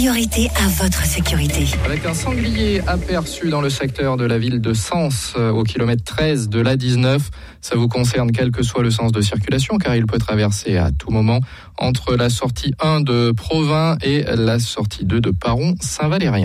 priorité à votre sécurité. Avec un sanglier aperçu dans le secteur de la ville de Sens, au kilomètre 13 de l'A19, ça vous concerne quel que soit le sens de circulation, car il peut traverser à tout moment entre la sortie 1 de Provins et la sortie 2 de Paron-Saint-Valérien.